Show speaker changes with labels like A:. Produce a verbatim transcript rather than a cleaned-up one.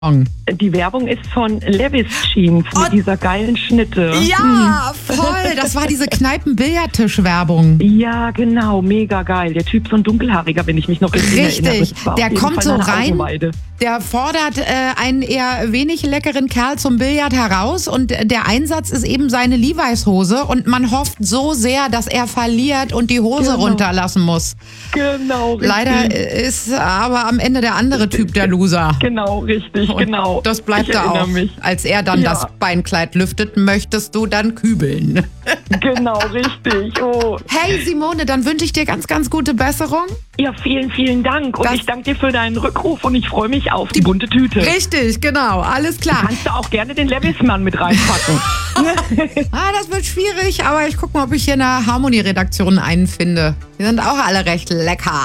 A: Die Werbung ist von Levis Jeans mit
B: Oh.
A: dieser geilen Schnitte.
B: Ja, voll. Das war diese Kneipen-Billardtisch-Werbung.
A: Ja, genau, mega geil. Der Typ so ein dunkelhaariger, wenn ich mich noch richtig
B: Richtig.
A: erinnere. Das war auf
B: Der
A: jeden
B: kommt
A: Fall
B: so
A: eine
B: rein.
A: Augenweide.
B: Der fordert äh, einen eher wenig leckeren Kerl zum Billard heraus und der Einsatz ist eben seine Levi's-Hose und man hofft so sehr, dass er verliert und die Hose
A: Genau.
B: runterlassen muss.
A: Genau, richtig.
B: Leider ist aber am Ende der andere Typ der Loser.
A: Genau, richtig,
B: Und
A: genau.
B: das bleibt
A: ich
B: da
A: erinnere
B: auch.
A: Mich.
B: Als er dann
A: Ja.
B: das Beinkleid lüftet, möchtest du dann kübeln.
A: Genau, richtig. Oh.
B: Hey Simone, dann wünsche ich dir ganz, ganz gute Besserung.
A: Ja, vielen, vielen Dank. Und
B: Das-
A: ich danke dir für deinen Rückruf und ich freue mich auf die bunte Tüte.
B: Richtig, genau, alles klar.
A: Kannst du auch gerne den Levis-Mann mit reinpacken.
B: Ah, das wird schwierig, aber ich gucke mal, ob ich hier in der Harmonie-Redaktion einen finde. Die sind auch alle recht lecker.